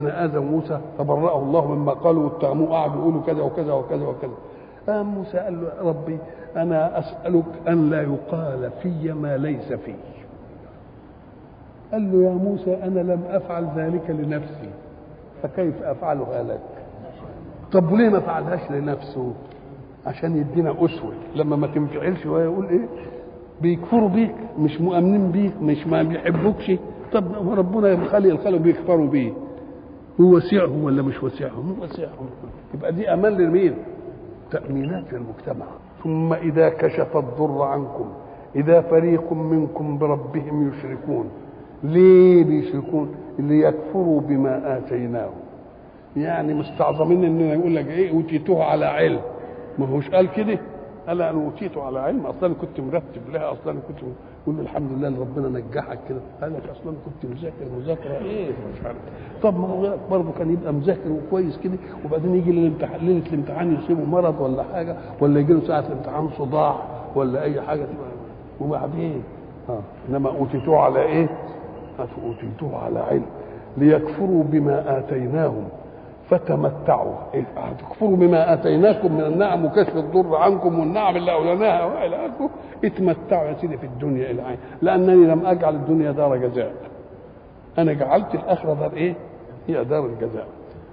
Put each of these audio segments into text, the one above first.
آذى موسى فبرأه الله مما قالوا واتهموه، قعدوا يقولوا كذا وكذا وكذا وكذا. موسى قال له: ربي أنا أسألك أن لا يقال في ما ليس فيه. قال له: يا موسى أنا لم أفعل ذلك لنفسي فكيف أفعلها لك؟ طب وليه ما فعلهاش لنفسه؟ عشان يدينا أسوة لما ما تنفعلش ويقول إيه؟ بيكفروا بيك، مش مؤمنين بيك، مش ما بيحبوكش. طب ربنا يخلي الخلق بيكفروا بيه، هو وسعهم ولا مش وسعهم؟ وسعهم. يبقى دي امان لمين؟ تأمينات للمجتمع. ثم اذا كشف الضر عنكم اذا فريق منكم بربهم يشركون. ليه بيشركون؟ ليكفروا بما اتيناهم. يعني مستعظمين ان يقول لك ايه؟ اوتيتوه على علم. ما هوش قال كده؟ قال انا اوتيته على علم، اصلا كنت مرتب لها، اصلا كنت يقول له الحمد لله ان ربنا نجحك كده. قال لك اصلا كنت مذاكره ايه مش عارف. طب ما هو برضه كان يبقى مذاكر وكويس كده، وبعدين يجي للامتحان ليله الامتحان يصيبه مرض ولا حاجه، ولا يجي له ساعه الامتحان صداع ولا اي حاجه، وبعدين انما اوتيتوه على ايه؟ اوتيتوه على علم ليكفروا بما اتيناهم فتمتعوا. هتكفروا بما اتيناكم من النعم وكشف الضر عنكم والنعم اللي اولناها والى اخره. اتمتعوا يا سيدي في الدنيا الى عين، لانني لم اجعل الدنيا دار جزاء، انا جعلت الاخره دار ايه؟ هي دار الجزاء.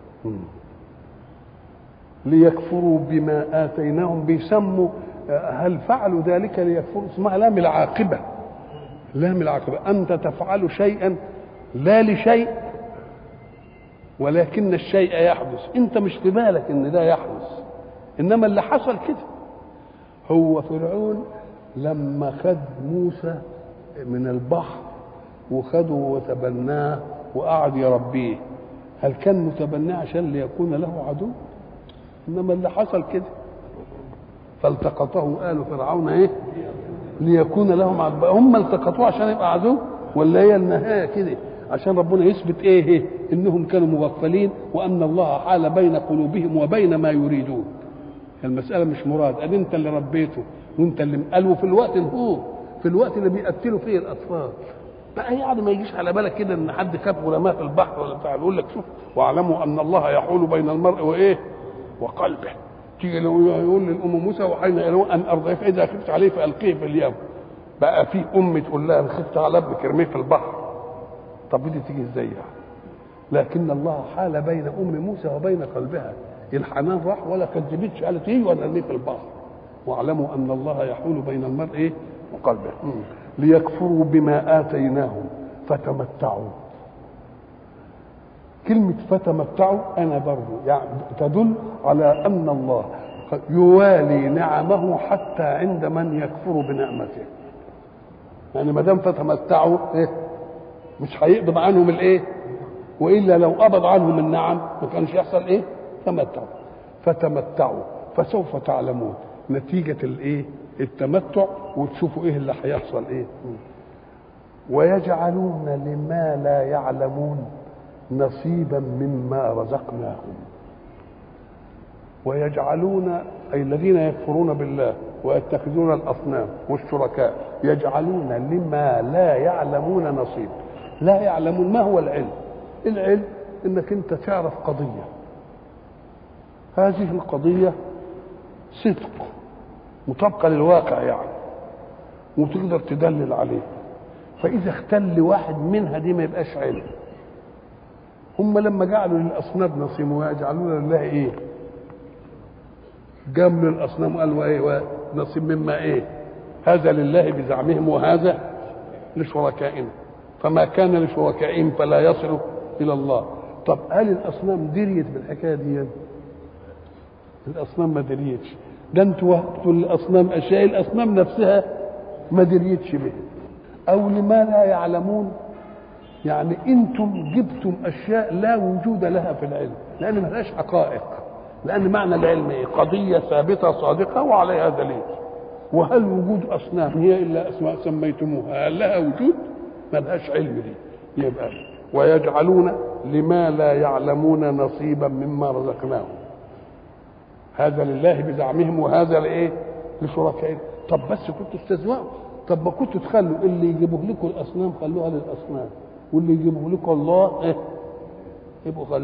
ليكفروا بما اتيناهم. بيسموا هل فعلوا ذلك ليكفروا؟ اسمها لام العاقبه. لام العاقبه، انت تفعل شيئا لا لشيء ولكن الشيء يحدث، انت مش في بالك ان ده يحدث، انما اللي حصل كده. هو فرعون لما خد موسى من البحر وخده وتبناه وقعد يربيه، هل كان متبناه عشان ليكون له عدو؟ انما اللي حصل كده. فالتقطه آل فرعون ايه؟ ليكون لهم عدو. هم التقطوه عشان يبقى عدو ولا هي النهايه كده؟ عشان ربنا يثبت ايه؟ انهم كانوا مغفلين وان الله حال بين قلوبهم وبين ما يريدون. المساله مش مراد، ادي انت اللي ربيته وانت اللي قالوا في الوقت في الوقت اللي بيقتلوا فيه الاطفال بقى. يعني ما يجيش على بالك كده ان حد خاف علماء في البحر ولا بتاع يقول لك شوف واعلموا ان الله يحول بين المرء وايه؟ وقلبه. تيجي يقول للام موسى وحين ان ارضيه فاذا خفت عليه فالقيه في اليم. بقى في ام تقول لها خفت على ابنك ارميه في البحر. طب دي تيجي ازاي يعني؟ لكن الله حال بين ام موسى وبين قلبها، الحنان راح ولا كذبتش، قالت ايه وانا ارميه في البحر. واعلموا ان الله يحول بين المرء ايه؟ وقلبه. ليكفروا بما اتيناهم فتمتعوا. كلمه فتمتعوا انا برضو يعني تدل على ان الله يوالي نعمه حتى عند من يكفر بنعمته. يعني ما دام فتمتعوا ايه؟ مش هيقبض عنهم الايه؟ والا لو قبض عنهم النعم ما كانش يحصل ايه؟ تمتعوا. فتمتعوا فسوف تعلمون نتيجه الايه؟ التمتع، وتشوفوا ايه اللي هيحصل ايه. ويجعلون لما لا يعلمون نصيبا مما رزقناهم. ويجعلون اي الذين يكفرون بالله ويتخذون الاصنام والشركاء يجعلون لما لا يعلمون نصيب. لا يعلمون. ما هو العلم؟ العلم انك انت تعرف قضيه، هذه القضيه صدق مطابقه للواقع يعني، وتقدر تدلل عليه. فاذا اختل واحد منها دي ما يبقاش علم. هم لما جعلوا للاصنام نصيب ويجعلون لله ايه؟ جملوا الاصنام وقالوا ايه؟ نصيب مما ايه؟ هذا لله بزعمهم وهذا لشركائنا، فما كان لشركائهم فلا يصل الى الله. طب هل الاصنام دريت بالحكايه دي؟ الاصنام ما دريتش. ده انتوا وهبتوا للاصنام اشياء الاصنام نفسها ما دريتش بها. او لما لا يعلمون، يعني انتم جبتم اشياء لا وجود لها في العلم لان ما لهاش حقائق. لان معنى العلم ايه؟ قضيه ثابته صادقه وعليها دليل. وهل وجود اصنام هي الا اسماء سميتموها؟ هل لها وجود؟ ما لهاش علم دي. يبقى ويجعلون لما لا يعلمون نصيبا مما رزقناهم، هذا لله بزعمهم وهذا لايه؟ لشركائهم. طب بس كنتوا استهزئوا. طب ما كنتوا تخلوا اللي يجيبوه لكم الاصنام خلوها للاصنام، واللي يجيبوه لكم الله ايه؟ يبقوا